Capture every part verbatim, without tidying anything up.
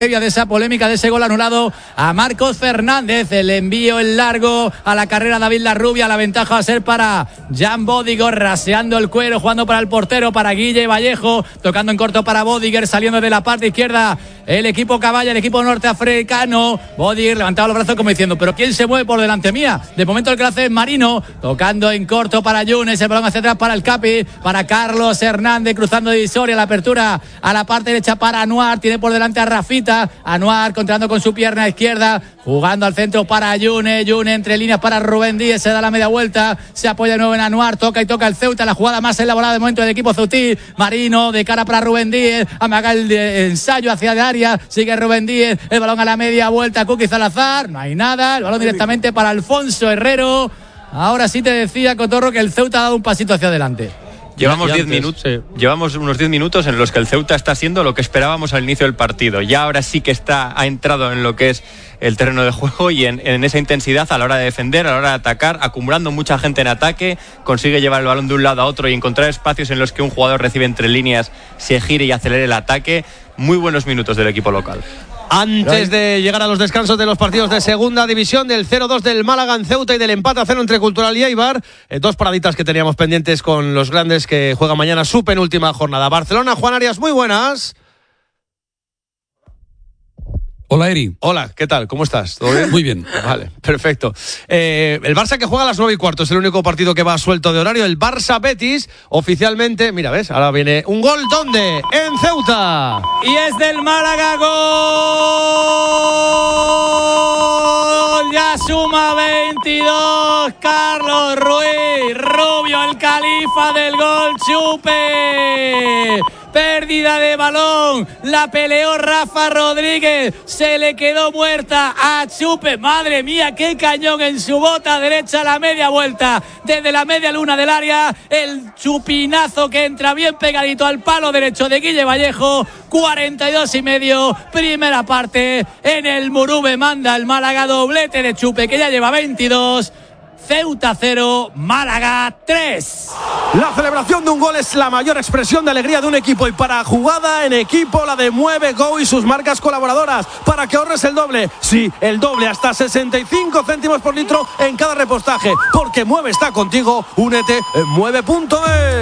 de esa polémica, de ese gol anulado a Marcos Fernández. El envío en largo a la carrera David Larrubia. La ventaja va a ser para Jan Bodiger, raseando el cuero, jugando para el portero, para Guille Vallejo, tocando en corto para Bodiger, saliendo de la parte izquierda el equipo Caballa, el equipo norteafricano. Bodiger levantaba los brazos como diciendo, pero ¿quién se mueve por delante mía? De momento el que lo hace es Marino, tocando en corto para Yunes, el balón hacia atrás para el Capi, para Carlos Hernández, cruzando divisoria, la apertura a la parte derecha para Anuar, tiene por delante a Rafita. Anuar controlando con su pierna izquierda, jugando al centro para Yune, Yune entre líneas para Rubén Díez, se da la media vuelta, se apoya de nuevo en Anuar, toca y toca el Ceuta, la jugada más elaborada de momento del equipo ceutí. Marino de cara para Rubén Díez, amaga el ensayo hacia el área, sigue Rubén Díez, el balón a la media vuelta, Kuki Salazar, no hay nada, el balón directamente para Alfonso Herrero. Ahora sí te decía, Cotorro, que el Ceuta ha dado un pasito hacia adelante. Llevamos diez minutos, sí. Llevamos unos diez minutos en los que el Ceuta está siendo lo que esperábamos al inicio del partido. Ya ahora sí que está ha entrado en lo que es el terreno de juego y en, en esa intensidad a la hora de defender, a la hora de atacar, acumulando mucha gente en ataque, consigue llevar el balón de un lado a otro y encontrar espacios en los que un jugador recibe entre líneas, se gire y acelere el ataque. Muy buenos minutos del equipo local. Antes de llegar a los descansos de los partidos de segunda división, del cero dos del Málaga en Ceuta y del empate a cero entre Cultural y Eibar, eh, dos paraditas que teníamos pendientes con los grandes que juegan mañana su penúltima jornada. Barcelona, Juan Arias, muy buenas. Hola, Eri. Hola, ¿qué tal? ¿Cómo estás? ¿Todo bien? Muy bien. Vale, perfecto. Eh, el Barça que juega a las nueve y cuarto es el único partido que va suelto de horario. El Barça-Betis, oficialmente, mira, ¿ves? Ahora viene un gol, ¿dónde? En Ceuta. Y es del Málaga, gol. Ya suma veintidós. Carlos Ruiz Rubio, el califa del gol. Chupe. Pérdida de balón, la peleó Rafa Rodríguez, se le quedó muerta a Chupe. Madre mía, qué cañón en su bota derecha a la media vuelta, desde la media luna del área, el chupinazo que entra bien pegadito al palo derecho de Guille Vallejo. Cuarenta y dos y medio, primera parte, en el Murube manda el Málaga, doblete de Chupe que ya lleva veintidós. Ceuta cero, Málaga tres. La celebración de un gol es la mayor expresión de alegría de un equipo, y para jugada en equipo la de Mueve Go y sus marcas colaboradoras, para que ahorres el doble, sí, el doble, hasta sesenta y cinco céntimos por litro en cada repostaje, porque Mueve está contigo. Únete en mueve punto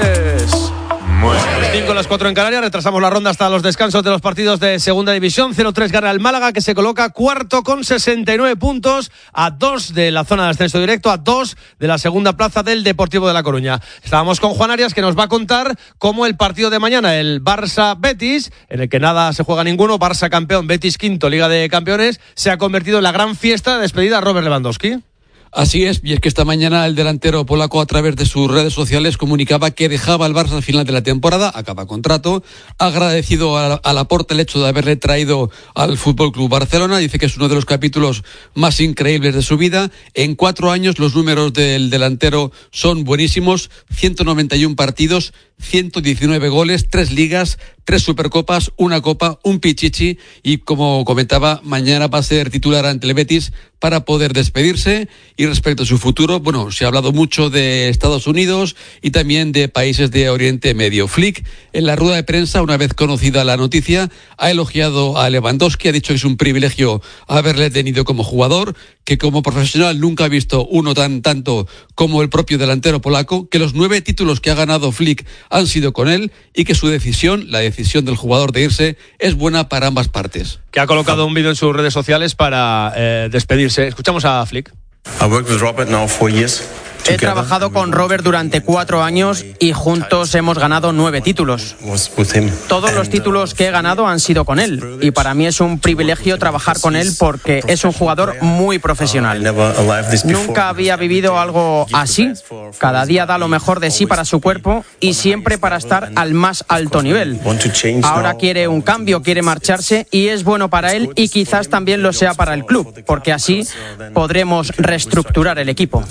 es. cinco a las cuatro en Canarias, retrasamos la ronda hasta los descansos de los partidos de segunda división. cero tres gana el Málaga, que se coloca cuarto con sesenta y nueve puntos, a dos de la zona de ascenso directo, a dos de la segunda plaza del Deportivo de La Coruña. Estábamos con Juan Arias, que nos va a contar cómo el partido de mañana, el Barça-Betis, en el que nada se juega ninguno, Barça campeón, Betis quinto, Liga de Campeones, se ha convertido en la gran fiesta de despedida a Robert Lewandowski. Así es, y es que esta mañana el delantero polaco, a través de sus redes sociales, comunicaba que dejaba al Barça al final de la temporada, acaba contrato, agradecido a, a Laporta el hecho de haberle traído al Fútbol Club Barcelona. Dice que es uno de los capítulos más increíbles de su vida. En cuatro años los números del delantero son buenísimos: ciento noventa y uno partidos, ciento diecinueve goles, tres ligas, tres supercopas, una copa, un pichichi, y como comentaba, mañana va a ser titular ante el Betis para poder despedirse. Y respecto a su futuro, bueno, se ha hablado mucho de Estados Unidos y también de países de Oriente Medio. Flick, en la rueda de prensa, una vez conocida la noticia, ha elogiado a Lewandowski, ha dicho que es un privilegio haberle tenido como jugador, que como profesional nunca ha visto uno tan tanto como el propio delantero polaco, que los nueve títulos que ha ganado Flick han sido con él y que su decisión, la decisión del jugador de irse, es buena para ambas partes. Que ha colocado un vídeo en sus redes sociales para eh, despedirse. Escuchamos a Flick. I worked with Robert now four years. He trabajado con Robert durante cuatro años y juntos hemos ganado nueve títulos. Todos los títulos que he ganado han sido con él, y para mí es un privilegio trabajar con él porque es un jugador muy profesional. Nunca había vivido algo así. Cada día da lo mejor de sí para su cuerpo y siempre para estar al más alto nivel. Ahora quiere un cambio, quiere marcharse, y es bueno para él y quizás también lo sea para el club, porque así podremos reestructurar el equipo.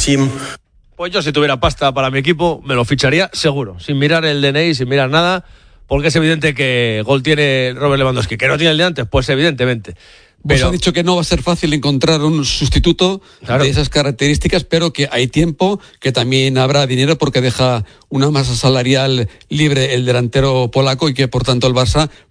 Pues yo, si tuviera pasta para mi equipo, me lo ficharía seguro, sin mirar el D N I, sin mirar nada, porque es evidente que gol tiene Robert Lewandowski. ¿Que no tiene el de antes? Pues evidentemente. Pues pero ha dicho que no va a ser fácil encontrar un sustituto, claro, de esas características, pero que hay tiempo, que también habrá dinero porque deja una masa salarial libre el delantero polaco y que por tanto el Barça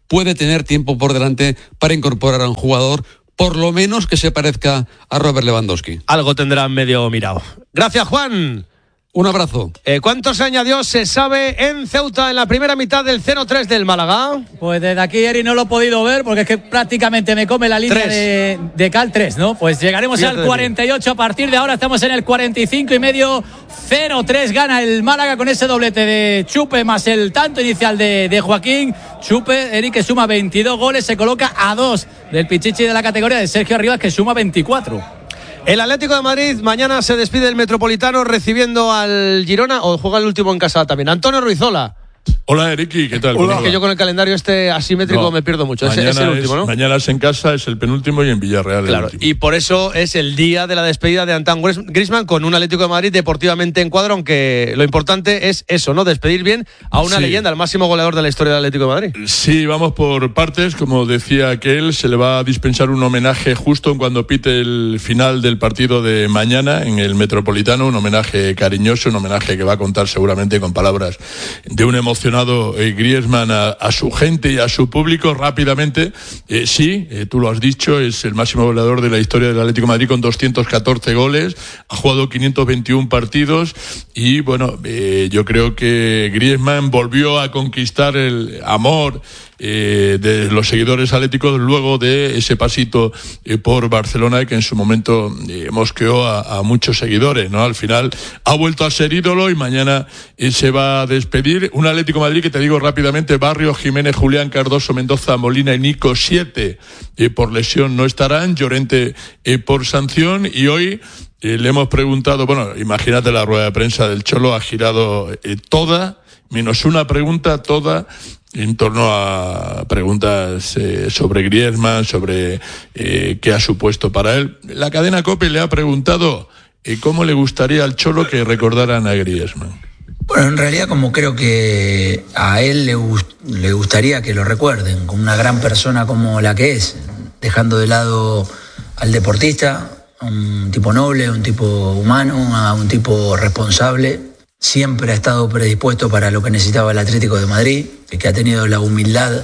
puede tener tiempo por delante para incorporar a un jugador por lo menos que se parezca a Robert Lewandowski. Algo tendrán medio mirado. Gracias, Juan. Un abrazo. Eh, ¿Cuánto se añadió? Se sabe en Ceuta en la primera mitad del cero tres del Málaga. Pues desde aquí, Eri, no lo he podido ver porque es que prácticamente me come la línea de, de Cal tres, ¿no? Pues llegaremos Fíjate al cuarenta y ocho. A partir de ahora estamos en el cuarenta y cinco y medio. cero tres gana el Málaga con ese doblete de Chupe más el tanto inicial de, de Joaquín. Chupe, Eri, que suma veintidós goles, se coloca a dos del pichichi de la categoría de Sergio Arribas, que suma veinticuatro. El Atlético de Madrid mañana se despide del Metropolitano recibiendo al Girona, o juega el último en casa también. Antonio Ruizola. Hola, Eriki, ¿qué tal? Hola. Es que yo con el calendario este asimétrico no, me pierdo mucho. Es, es el último, es, ¿no? Mañana es en casa, es el penúltimo y en Villarreal claro, el último. Y por eso es el día de la despedida de Antoine Griezmann con un Atlético de Madrid deportivamente en cuadro, aunque lo importante es eso, ¿no? Despedir bien a una sí. leyenda, al máximo goleador de la historia del Atlético de Madrid. Sí, vamos por partes. Como decía aquel, se le va a dispensar un homenaje justo cuando pite el final del partido de mañana en el Metropolitano, un homenaje cariñoso, un homenaje que va a contar seguramente con palabras de un emocionado eh, Griezmann a, a su gente y a su público rápidamente. Eh, sí, eh, tú lo has dicho, es el máximo goleador de la historia del Atlético de Madrid con doscientos catorce goles, ha jugado quinientos veintiún partidos y bueno, eh, yo creo que Griezmann volvió a conquistar el amor Eh, de los seguidores atléticos luego de ese pasito eh, por Barcelona que en su momento eh, mosqueó a, a muchos seguidores, ¿no? Al final ha vuelto a ser ídolo y mañana eh, se va a despedir. Un Atlético de Madrid que te digo rápidamente: Barrio, Jiménez, Julián, Cardoso, Mendoza, Molina y Nico, siete eh, por lesión no estarán, Llorente eh, por sanción. Y hoy eh, le hemos preguntado, bueno, imagínate la rueda de prensa del Cholo, ha girado eh, toda, menos una pregunta, toda en torno a preguntas eh, sobre Griezmann, sobre eh, qué ha supuesto para él. La cadena COPE le ha preguntado eh, cómo le gustaría al Cholo que recordaran a Griezmann. Bueno, en realidad como creo que a él le, gust- le gustaría que lo recuerden, como una gran persona como la que es, dejando de lado al deportista, un tipo noble, un tipo humano, a un tipo responsable. Siempre ha estado predispuesto para lo que necesitaba el Atlético de Madrid, que ha tenido la humildad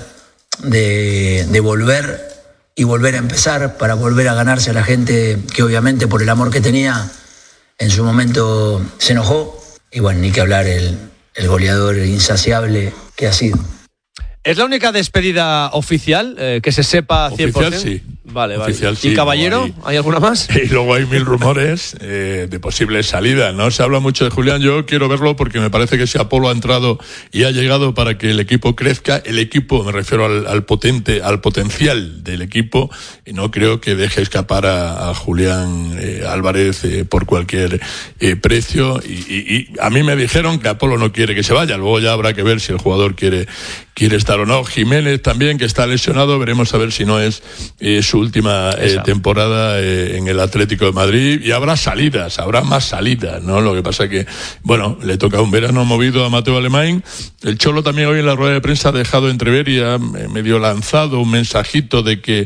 de, de volver y volver a empezar, para volver a ganarse a la gente que obviamente por el amor que tenía en su momento se enojó. Y bueno, ni que hablar el, el goleador insaciable que ha sido. ¿Es la única despedida oficial eh, que se sepa cien por ciento? Oficial sí. Vale, vale. Oficial, ¿Y sí, Caballero? hay, ¿Hay alguna más? Y luego hay mil rumores eh, de posibles salidas, ¿no? Se habla mucho de Julián, yo quiero verlo porque me parece que si Apolo ha entrado y ha llegado para que el equipo crezca, el equipo, me refiero al, al potente, al potencial del equipo, y no creo que deje escapar a, a Julián eh, Álvarez eh, por cualquier eh, precio, y, y, y a mí me dijeron que Apolo no quiere que se vaya, luego ya habrá que ver si el jugador quiere, quiere estar o no. Jiménez también, que está lesionado, veremos a ver si no es eh, su última eh, temporada eh, en el Atlético de Madrid, y habrá salidas, habrá más salidas, ¿no? Lo que pasa que, bueno, le toca un verano movido a Mateo Alemán. El Cholo también hoy en la rueda de prensa ha dejado entrever y ha medio lanzado un mensajito de que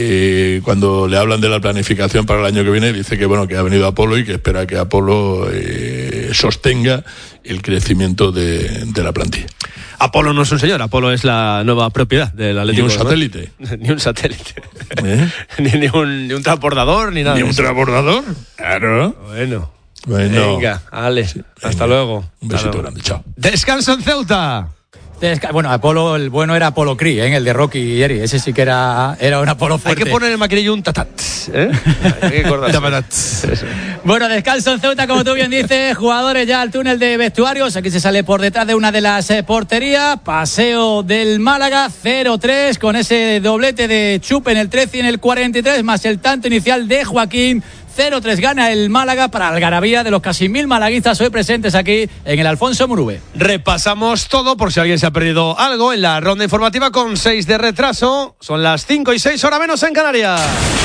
eh, cuando le hablan de la planificación para el año que viene, dice que bueno, que ha venido Apolo y que espera que Apolo eh, sostenga el crecimiento de, de la plantilla. Apolo no es un señor, Apolo es la nueva propiedad del Atlético. Ni un satélite. Ni un satélite. ¿Eh? ni, ni, un, ni un transbordador, ni nada. ¿Ni un transbordador? Claro. Bueno. Bueno. Venga, Ale, sí, hasta venga. luego. Un besito hasta grande, chao. Descanso en Ceuta. Bueno, Apolo, el bueno era Apolo Cree, ¿eh? El de Rocky y Eri. Ese sí que era, era un Apolo fuerte. Hay que poner el maquinillo un tatat, ¿eh? Hay que acordarse. Bueno, descanso en Ceuta, como tú bien dices. Jugadores ya al túnel de vestuarios. Aquí se sale por detrás de una de las eh, porterías. Paseo del Málaga, cero tres, con ese doblete de Chupe en el trece y en el cuarenta y tres, más el tanto inicial de Joaquín. cero tres gana el Málaga para algarabía de los casi mil malaguistas hoy presentes aquí en el Alfonso Murube. Repasamos todo por si alguien se ha perdido algo en la ronda informativa con seis de retraso. Son las cinco y seis, hora menos en Canarias.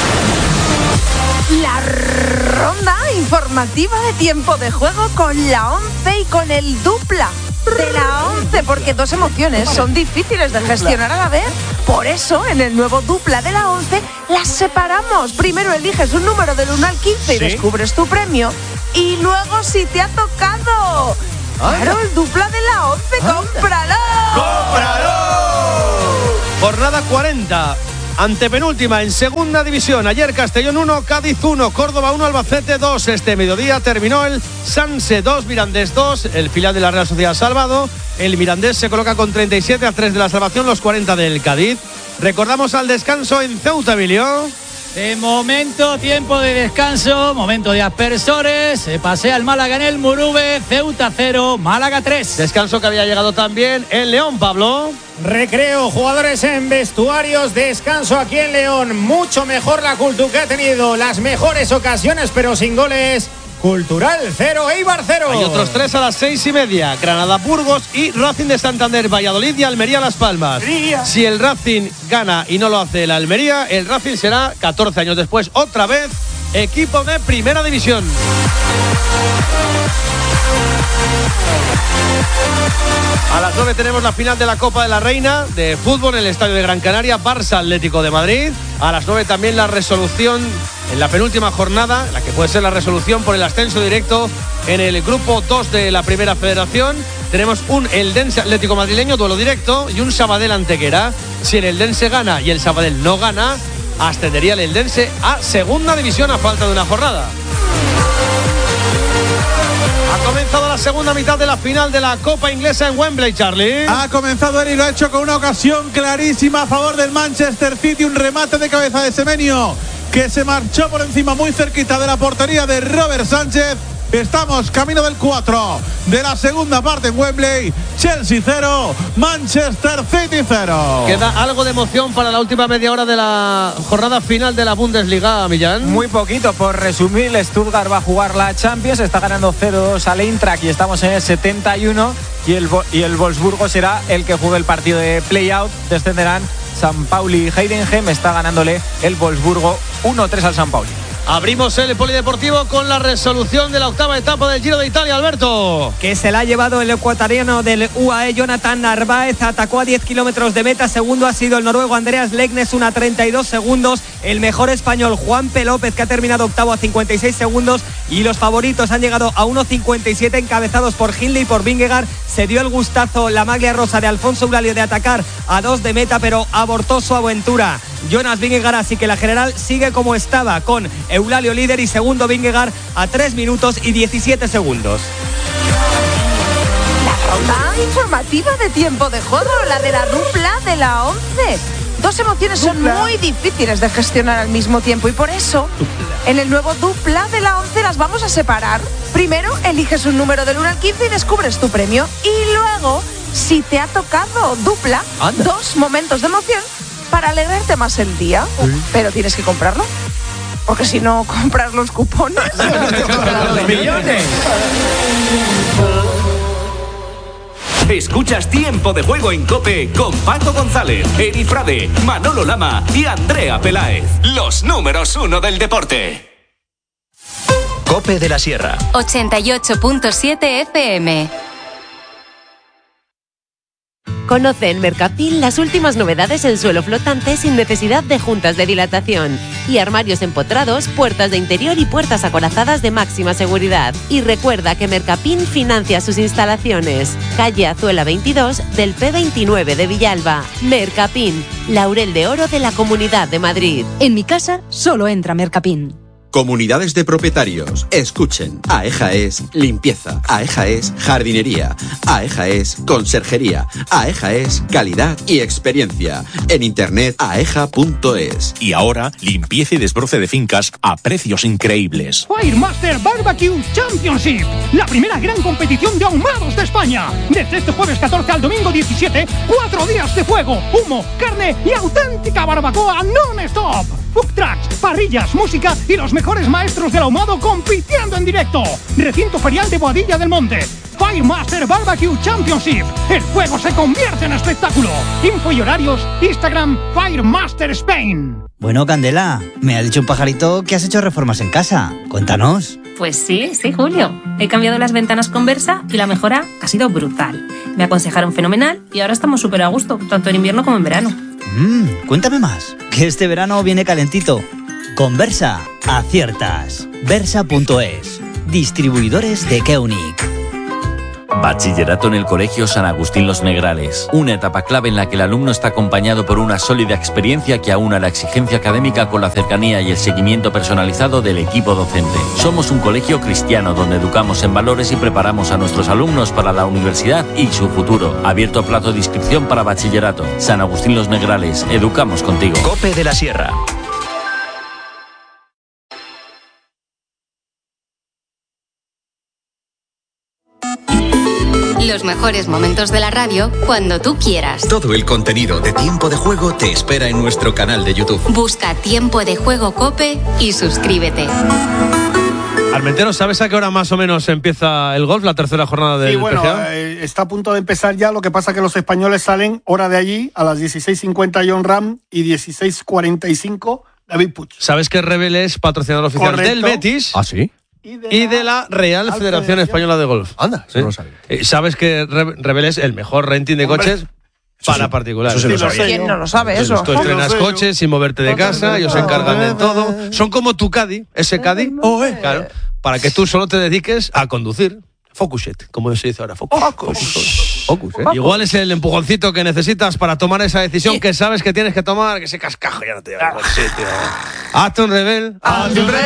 La ronda informativa de tiempo de juego con la once y con el dupla de la once, porque dos emociones son difíciles de gestionar a la vez. Por eso, en el nuevo dupla de la once, las separamos. Primero eliges un número del uno al quince y ¿sí? descubres tu premio. Y luego, si te ha tocado, ¡claro, el dupla de la once! ¡Cómpralo! ¡Cómpralo! Jornada cuarenta. Antepenúltima en segunda división. Ayer Castellón uno, Cádiz uno, Córdoba uno, Albacete dos. Este mediodía terminó el Sanse dos, Mirandés dos. El filial de la Real Sociedad salvado. El Mirandés se coloca con treinta y siete a tres de la salvación, los cuarenta del Cádiz. Recordamos al descanso en Ceuta, Emilio. De momento, tiempo de descanso, momento de aspersores. Se pasea el Málaga en el Murube. Ceuta cero, Málaga tres. Descanso que había llegado también en León, Pablo. Recreo, jugadores en vestuarios, descanso aquí en León. Mucho mejor la Cultu, que ha tenido las mejores ocasiones, pero sin goles. Cultural cero, Eibar cero. Hay otros tres a las seis y media. Granada, Burgos y Racing de Santander, Valladolid y Almería, Las Palmas. Si el Racing gana y no lo hace el Almería, el Racing será catorce años después otra vez equipo de primera división. A las nueve tenemos la final de la Copa de la Reina de fútbol en el Estadio de Gran Canaria, Barça Atlético de Madrid. A las nueve también la resolución en la penúltima jornada, la que puede ser la resolución por el ascenso directo en el grupo dos de la Primera Federación. Tenemos un Eldense Atlético madrileño, duelo directo, y un Sabadell Antequera. Si el Eldense gana y el Sabadell no gana, ascendería el Eldense a segunda división a falta de una jornada. Ha comenzado la segunda mitad de la final de la Copa Inglesa en Wembley, Charlie. Ha comenzado él y lo ha hecho con una ocasión clarísima a favor del Manchester City. Un remate de cabeza de Semenyo que se marchó por encima muy cerquita de la portería de Robert Sánchez. Estamos camino del cuatro de la segunda parte en Wembley. Chelsea cero, Manchester City cero. Queda algo de emoción para la última media hora de la jornada final de la Bundesliga, Millán. Muy poquito, por resumir, el Stuttgart va a jugar la Champions, está ganando cero dos al Eintracht y estamos en el setenta y uno, y el, y el Wolfsburgo será el que juegue el partido de play-out. Descenderán San Pauli y Heidenheim, está ganándole el Wolfsburgo uno tres al San Pauli. Abrimos el polideportivo con la resolución de la octava etapa del Giro de Italia, Alberto. Que se la ha llevado el ecuatoriano del U A E, Jonathan Narváez. Atacó a diez kilómetros de meta. Segundo ha sido el noruego Andreas Leknes, una treinta y dos segundos. El mejor español, Juanpe López, que ha terminado octavo a cincuenta y seis segundos. Y los favoritos han llegado a uno cincuenta y siete, encabezados por Hindley y por Vingegaard. Se dio el gustazo la maglia rosa de Alfonso Eulalio de atacar a dos de meta, pero abortó su aventura Jonas Vingegaard, así que la general sigue como estaba, con Eulalio líder y segundo Vingegaard a tres minutos y diecisiete segundos. La ronda informativa de tiempo de juego, la de la dupla de la once. Dos emociones son muy difíciles de gestionar al mismo tiempo y por eso en el nuevo dupla de la once las vamos a separar. Primero eliges un número del uno al quince y descubres tu premio, y luego, si te ha tocado dupla, Anda. dos momentos de emoción para alegrarte más el día. Sí. Pero tienes que comprarlo, porque si no compras los cupones los millones. Escuchas Tiempo de Juego en COPE con Paco González, Eri Frade, Manolo Lama y Andrea Peláez. Los números uno del deporte. COPE de la Sierra. ochenta y ocho punto siete F M. Conoce en Mercapil las últimas novedades en suelo flotante sin necesidad de juntas de dilatación y armarios empotrados, puertas de interior y puertas acorazadas de máxima seguridad. Y recuerda que Mercapin financia sus instalaciones. Calle Azuela veintidós del P veintinueve de Villalba. Mercapin, Laurel de Oro de la Comunidad de Madrid. En mi casa solo entra Mercapin. Comunidades de propietarios, escuchen. AEJA es limpieza, AEJA es jardinería, AEJA es conserjería, AEJA es calidad y experiencia. En internet aeja punto es. Y ahora, limpieza y desbroce de fincas a precios increíbles. Firemaster Barbecue Championship, la primera gran competición de ahumados de España. Desde este jueves catorce al domingo diecisiete, cuatro días de fuego, humo, carne y auténtica barbacoa non-stop. Food trucks, parrillas, música y los mejores maestros del ahumado compitiendo en directo. Recinto ferial de Boadilla del Monte. Firemaster Barbecue Championship. El fuego se convierte en espectáculo. Info y horarios, Instagram, Firemaster Spain. Bueno, Candela, me ha dicho un pajarito que has hecho reformas en casa. Cuéntanos. Pues sí, sí, Julio. He cambiado las ventanas con Versa y la mejora ha sido brutal. Me aconsejaron fenomenal y ahora estamos súper a gusto, tanto en invierno como en verano. Mmm, cuéntame más, que este verano viene calentito. Con Versa, aciertas. Versa punto es, distribuidores de Keunic. Bachillerato en el Colegio San Agustín Los Negrales. Una etapa clave en la que el alumno está acompañado por una sólida experiencia que aúna la exigencia académica con la cercanía y el seguimiento personalizado del equipo docente. Somos un colegio cristiano donde educamos en valores y preparamos a nuestros alumnos para la universidad y su futuro. Abierto plazo de inscripción para bachillerato. San Agustín Los Negrales. Educamos contigo. Cope de la Sierra. Los mejores momentos de la radio cuando tú quieras. Todo el contenido de Tiempo de Juego te espera en nuestro canal de YouTube. Busca Tiempo de Juego Cope y suscríbete. Armentero, ¿sabes a qué hora más o menos empieza el golf, la tercera jornada del sí, bueno, P G A? Eh, está a punto de empezar ya, lo que pasa que los españoles salen hora de allí a las dieciséis cincuenta John Ram y dieciséis cuarenta y cinco David Puig. ¿Sabes que Rebel es patrocinador oficial Correcto. del Betis? ¿Ah, sí? Y de, y de la Real Federación, Federación Española de Golf. Anda, ¿sí? No lo sabía. ¿Sabes que Rebel es el mejor renting de Hombre, coches para sí, particulares? Eso sí lo sabía. ¿Quién no lo sabe eso? Tú estrenas coches sin moverte de casa, ellos se encargan de todo. Son como tu Caddy, ese Caddy, claro, para que tú solo te dediques a conducir. Focuset, como se dice ahora, Focus. Focus. Focus, ¿eh? Igual es el empujoncito que necesitas para tomar esa decisión que sabes que tienes que tomar, que ese cascajo ya no te lleva a ningún sitio. Hazte un Rebel. Hazte un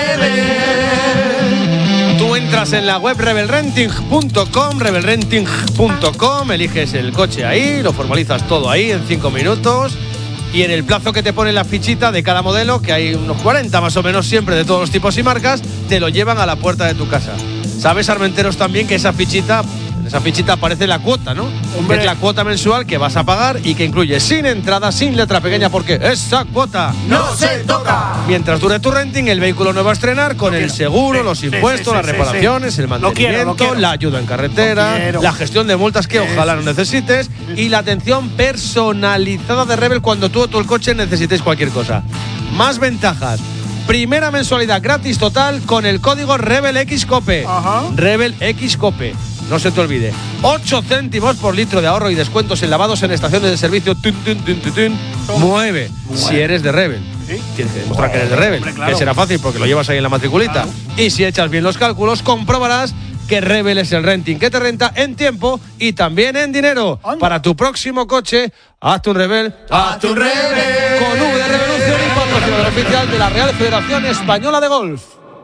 Rebel. Tú entras en la web rebel renting punto com, rebel renting punto com, eliges el coche ahí, lo formalizas todo ahí en cinco minutos y en el plazo que te pone la fichita de cada modelo, que hay unos cuarenta más o menos siempre de todos los tipos y marcas, te lo llevan a la puerta de tu casa. ¿Sabes, Armenteros, también que esa fichita, en esa fichita aparece la cuota, ¿no? Hombre. Que es la cuota mensual que vas a pagar y que incluye sin entrada, sin letra pequeña, porque esa cuota no se toca. Mientras dure tu renting, el vehículo nuevo a estrenar con el seguro, sí, los impuestos, sí, sí, las sí, reparaciones, sí. el mantenimiento, lo quiero, lo quiero. la ayuda en carretera, la gestión de multas que sí. ojalá no necesites y la atención personalizada de Rebel cuando tú o tu el coche necesitéis cualquier cosa. Más ventajas. Primera mensualidad gratis total con el código RebelXCope. Ajá. RebelXCope. No se te olvide. ocho céntimos por litro de ahorro y descuentos en lavados en estaciones de servicio. Tun, tun, tun, tun, tun. Mueve. Si eres de Rebel. ¿Sí? Tienes que demostrar que eres de Rebel. Hombre, claro. Que será fácil porque lo llevas ahí en la matriculita. Claro. Y si echas bien los cálculos, comprobarás que Rebel es el renting que te renta en tiempo y también en dinero. Anda. Para tu próximo coche, hazte un Rebel. ¡Hazte un Rebel! Con V de Revolución y patrocinador oficial de la Real Federación Española de Golf.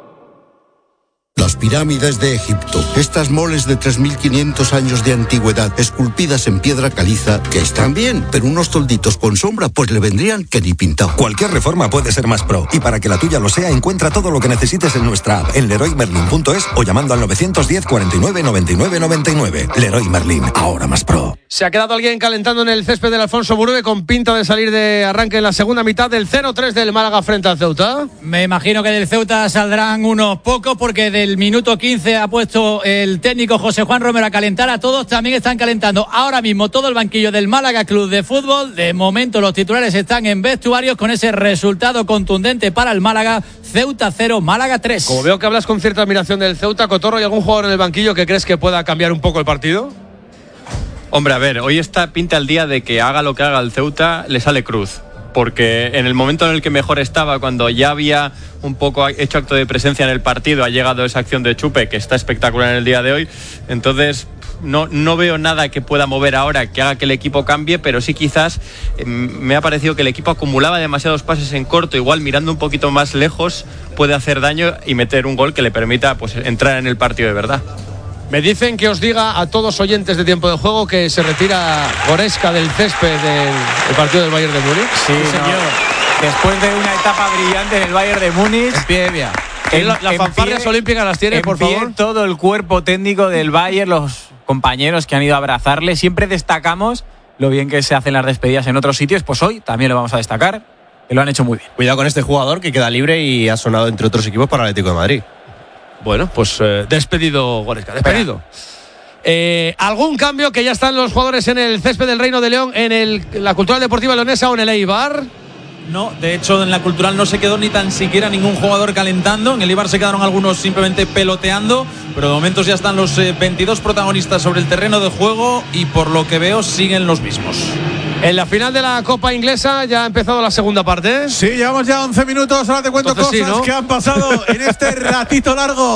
Las pirámides de Egipto, estas moles de tres mil quinientos años de antigüedad, esculpidas en piedra caliza, que están bien, pero unos tolditos con sombra pues le vendrían que ni pintado. Cualquier reforma puede ser más pro, y para que la tuya lo sea, encuentra todo lo que necesites en nuestra app, en leroy merlin punto es o llamando al nueve uno cero, cuarenta y nueve, noventa y nueve, noventa y nueve. Leroy Merlin, ahora más pro. Se ha quedado alguien calentando en el césped del Alfonso Murube con pinta de salir de arranque en la segunda mitad del cero tres del Málaga frente al Ceuta. Me imagino que del Ceuta saldrán unos pocos porque del minuto quince ha puesto el técnico José Juan Romero a calentar a todos. También están calentando ahora mismo todo el banquillo del Málaga Club de Fútbol. De momento los titulares están en vestuarios con ese resultado contundente para el Málaga. Ceuta cero, Málaga tres. Como veo que hablas con cierta admiración del Ceuta, Cotorro, ¿hay algún jugador en el banquillo que crees que pueda cambiar un poco el partido? Hombre, a ver, hoy está pinta el día de que haga lo que haga el Ceuta, le sale cruz. Porque en el momento en el que mejor estaba, cuando ya había un poco hecho acto de presencia en el partido, ha llegado esa acción de Chupe, que está espectacular en el día de hoy. Entonces, no, no veo nada que pueda mover ahora que haga que el equipo cambie, pero sí quizás eh, me ha parecido que el equipo acumulaba demasiados pases en corto, igual mirando un poquito más lejos puede hacer daño y meter un gol que le permita pues entrar en el partido de verdad. Me dicen que os diga a todos oyentes de Tiempo de Juego que se retira Goretzka del césped del, del partido del Bayern de Múnich. Sí, sí señor. No. Después de una etapa brillante en el Bayern de Múnich. En pie, bien. En, la, las fanfarrias olímpicas las tiene, por favor. Todo el cuerpo técnico del Bayern, los compañeros que han ido a abrazarle. Siempre destacamos lo bien que se hacen las despedidas en otros sitios. Pues hoy también lo vamos a destacar, que lo han hecho muy bien. Cuidado con este jugador que queda libre y ha sonado entre otros equipos para el Atlético de Madrid. Bueno, pues eh, despedido Goretzka, despedido. Eh, ¿Algún cambio que ya están los jugadores en el césped del Reino de León, en el, la Cultural Deportiva Leonesa o en el Eibar? No, de hecho en la Cultural no se quedó ni tan siquiera ningún jugador calentando. En el Eibar se quedaron algunos simplemente peloteando, pero de momento ya están los eh, veintidós protagonistas sobre el terreno de juego y por lo que veo siguen los mismos. En la final de la Copa Inglesa ya ha empezado la segunda parte. Sí, llevamos ya once minutos. Ahora te cuento Entonces, cosas sí, ¿no? que han pasado en este ratito largo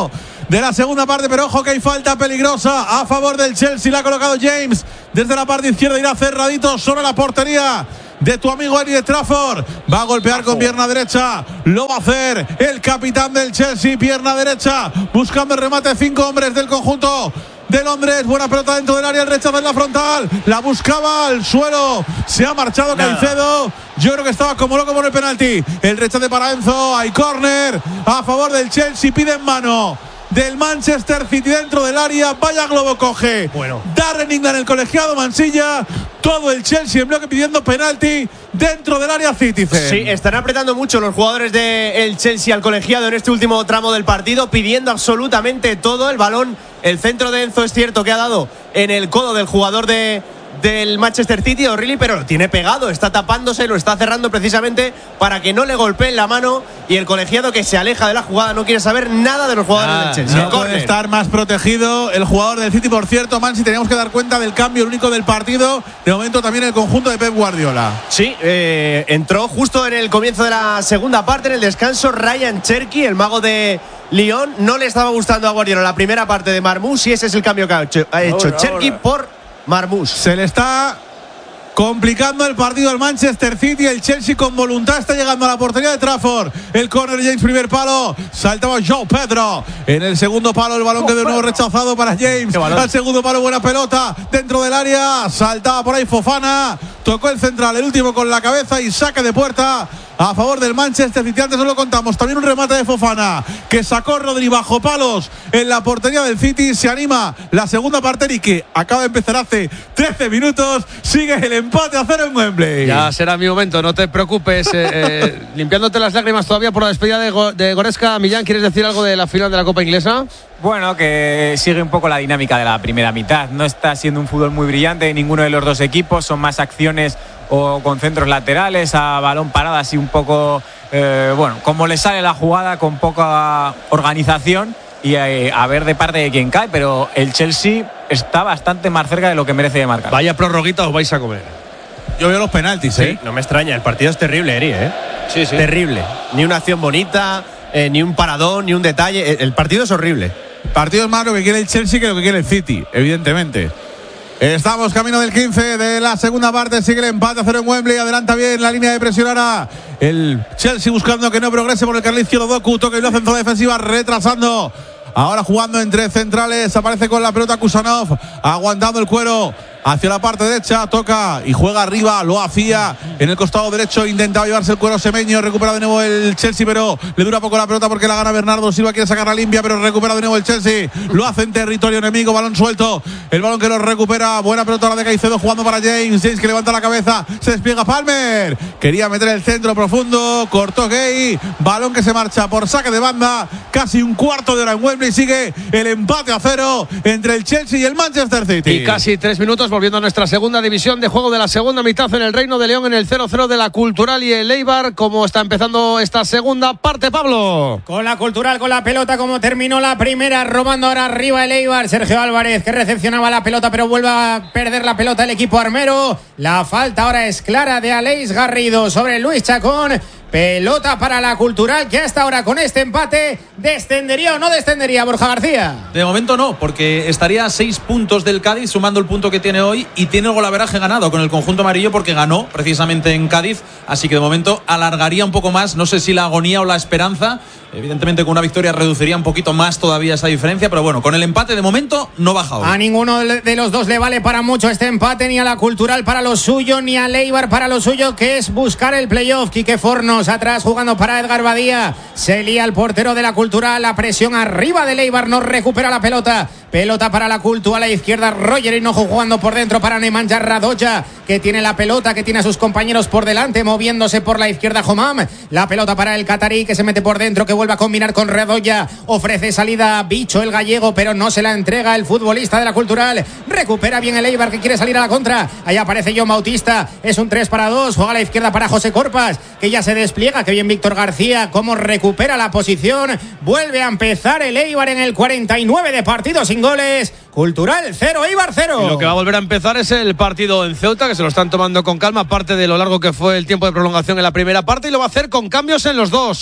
de la segunda parte, pero ojo que hay falta peligrosa a favor del Chelsea. La ha colocado James desde la parte izquierda, irá cerradito sobre la portería de tu amigo Eddie Trafford. Va a golpear con pierna derecha. Lo va a hacer el capitán del Chelsea. Pierna derecha, buscando el remate. Cinco hombres del conjunto de Londres. Buena pelota dentro del área. El rechazo en la frontal. La buscaba al suelo. Se ha marchado Caicedo. Yo creo que estaba como loco por el penalti. El rechace para Enzo. Hay córner a favor del Chelsea. Pide en mano del Manchester City dentro del área. Vaya globo coge. Bueno. Darren England, el colegiado Mansilla. Todo el Chelsea en bloque pidiendo penalti dentro del área Citizen. Sí, están apretando mucho los jugadores del Chelsea al colegiado en este último tramo del partido, pidiendo absolutamente todo. El balón, el centro de Enzo es cierto que ha dado en el codo del jugador de del Manchester City, O'Reilly, pero lo tiene pegado, está tapándose, lo está cerrando precisamente para que no le golpeen la mano, y el colegiado que se aleja de la jugada no quiere saber nada de los jugadores ah, del Chelsea. No puede estar más protegido el jugador del City. Por cierto, Mansi, teníamos que dar cuenta del cambio, el único del partido, de momento también el conjunto de Pep Guardiola. Sí, eh, entró justo en el comienzo de la segunda parte, en el descanso, Ryan Cherki, el mago de Lyon. No le estaba gustando a Guardiola la primera parte de Marmoush, y ese es el cambio que ha hecho, ha hecho Cherki por Marmoush. Se le está complicando el partido al Manchester City. El Chelsea con voluntad está llegando a la portería de Trafford. El córner, James, primer palo. Saltaba João Pedro. En el segundo palo el balón que de nuevo rechazado para James. Al segundo palo, buena pelota dentro del área. Saltaba por ahí Fofana. Tocó el central, el último con la cabeza, y saque de puerta a favor del Manchester City. Antes no lo contamos. También un remate de Fofana que sacó Rodri bajo palos en la portería del City. Se anima la segunda parte y que acaba de empezar hace trece minutos. Sigue el empate a cero en Wembley. Ya será mi momento, no te preocupes. eh, eh, limpiándote las lágrimas todavía por la despedida de, Go- de Goretzka. Millán, ¿quieres decir algo de la final de la Copa Inglesa? Bueno, que sigue un poco la dinámica de la primera mitad. No está siendo un fútbol muy brillante ninguno de los dos equipos. Son más acciones o con centros laterales a balón parado, así un poco, eh, bueno, como le sale la jugada, con poca organización, y eh, a ver de parte de quién cae. Pero el Chelsea está bastante más cerca de lo que merece de marcar. Vaya prorroguita os vais a comer. Yo veo los penaltis, sí, ¿eh? No me extraña, el partido es terrible, Eri, ¿eh? Sí, sí. Terrible. Ni una acción bonita, eh, ni un paradón, ni un detalle. El partido es horrible. El partido es más lo que quiere el Chelsea que lo que quiere el City, evidentemente. Estamos camino del quince de la segunda parte. Sigue el empate a cero en Wembley. Adelanta bien la línea de presión ahora el Chelsea, buscando que no progrese por el carril izquierdo. Doku toca y lo hace en zona defensiva, retrasando. Ahora jugando entre centrales. Aparece con la pelota Kusanov, aguantando el cuero hacia la parte derecha. Toca y juega arriba. Lo hacía en el costado derecho. Intentaba llevarse el cuero Semeño. Recupera de nuevo el Chelsea, pero le dura poco la pelota porque la gana Bernardo Silva. Quiere sacarla limpia, pero recupera de nuevo el Chelsea. Lo hace en territorio enemigo. Balón suelto. El balón que lo recupera. Buena pelota la de Caicedo, jugando para James. James que levanta la cabeza. Se despliega Palmer. Quería meter el centro profundo. Cortó Gay. Balón que se marcha por saque de banda. Casi un cuarto de hora en Wembley. Sigue el empate a cero entre el Chelsea y el Manchester City. Y casi tres minutos volviendo a nuestra segunda división de juego de la segunda mitad en el Reino de León, en el cero cero de la Cultural y el Eibar. ¿Cómo está empezando esta segunda parte, Pablo? Con la Cultural, con la pelota, como terminó la primera, robando ahora arriba el Eibar. Sergio Álvarez, que recepcionaba la pelota, pero vuelve a perder la pelota el equipo armero. La falta ahora es clara de Aleix Garrido sobre Luis Chacón. Pelota para la Cultural, que hasta ahora con este empate descendería o no descendería, Borja García. De momento no, porque estaría a seis puntos del Cádiz, sumando el punto que tiene hoy, y tiene el golaveraje ganado con el conjunto amarillo porque ganó precisamente en Cádiz, así que de momento alargaría un poco más, no sé si la agonía o la esperanza. Evidentemente con una victoria reduciría un poquito más todavía esa diferencia, pero bueno, con el empate de momento no baja hoy. A ninguno de los dos le vale para mucho este empate, ni a la Cultural para lo suyo, ni a Eibar para lo suyo, que es buscar el playoff. Quique Fornos atrás jugando para Edgar Badía. Se lía el portero de la Cultural, la presión arriba de Eibar, no recupera la pelota. Pelota para la Cultu a la izquierda, Roger Hinojo jugando por dentro para Nemanja Radoja, que tiene la pelota, que tiene a sus compañeros por delante, moviéndose por la izquierda Homam. La pelota para el catarí, que se mete por dentro, que vuelve a combinar con Radoja. Ofrece salida Bicho, el gallego, pero no se la entrega el futbolista de la Cultural. Recupera bien el Eibar, que quiere salir a la contra. Ahí aparece John Bautista, es un tres para dos. Juega a la izquierda para José Corpas, que ya se despliega. Que bien Víctor García, cómo recupera la posición. Vuelve a empezar el Eibar en el cuarenta y nueve de partido sin goles. Cultural cero, Eibar cero. Y lo que va a volver a empezar es el partido en Ceuta, que se lo están tomando con calma, aparte de lo largo que fue el tiempo de prolongación en la primera parte, y lo va a hacer con cambios en los dos.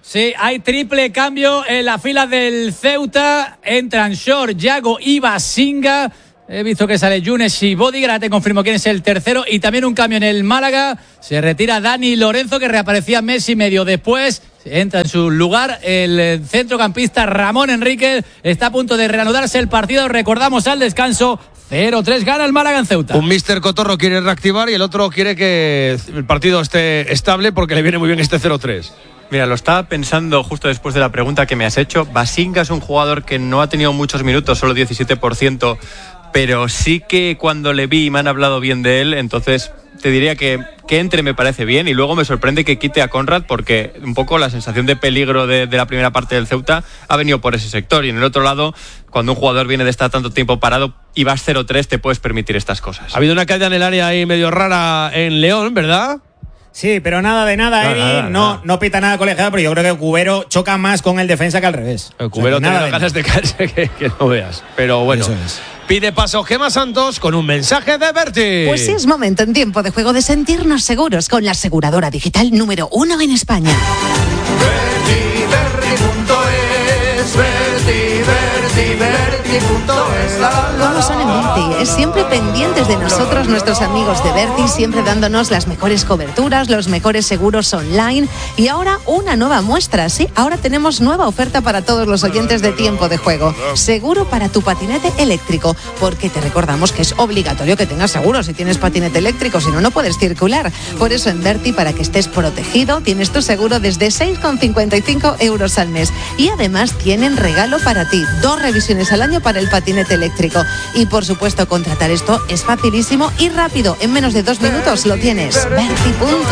Sí, hay triple cambio en la fila del Ceuta. Entran Short, Yago y Basinga. He visto que sale Yunes y Bodiger. Ahora te confirmo quién es el tercero. Y también un cambio en el Málaga. Se retira Dani Lorenzo, que reaparecía mes y medio después. Entra en su lugar el centrocampista Ramón Enríquez. Está a punto de reanudarse el partido. Recordamos al descanso. cero tres gana el Málaga en Ceuta. Un míster Cotorro quiere reactivar y el otro quiere que el partido esté estable porque le viene muy bien este cero tres. Mira, lo estaba pensando justo después de la pregunta que me has hecho. Basinga es un jugador que no ha tenido muchos minutos, solo diecisiete por ciento, pero sí que cuando le vi me han hablado bien de él, entonces te diría que, que entre me parece bien, y luego me sorprende que quite a Conrad porque un poco la sensación de peligro de, de la primera parte del Ceuta ha venido por ese sector, y en el otro lado, cuando un jugador viene de estar tanto tiempo parado y vas cero tres, te puedes permitir estas cosas. Ha habido una caída en el área ahí medio rara en León, ¿verdad? Sí, pero nada de nada, no, Eri. Nada, no, nada. no pita nada colegiado, pero yo creo que Cubero choca más con el defensa que al revés. El Cubero o sea, tiene ganas de caerse que, que no veas. Pero bueno, pide paso Gemma Santos con un mensaje de Berti. Pues sí, es momento en tiempo de juego de sentirnos seguros con la aseguradora digital número uno en España. Berti, Berti punto es, Berti, Berti, Berti punto es, la, la, la, ¿Cómo son en Berti? Es siempre pendientes de nosotros, nuestros amigos de Berti, siempre dándonos las mejores coberturas, los mejores seguros online. Y ahora una nueva muestra, ¿sí? Ahora tenemos nueva oferta para todos los oyentes de Tiempo de Juego. Seguro para tu patinete eléctrico, porque te recordamos que es obligatorio que tengas seguro si tienes patinete eléctrico, si no, no puedes circular. Por eso en Berti, para que estés protegido, tienes tu seguro desde seis con cincuenta y cinco euros al mes. Y además tienen regalo para ti, dos revisiones al año para el patinete eléctrico. Y por supuesto, contratar esto es facilísimo y rápido. En menos de dos minutos lo tienes. Berti punto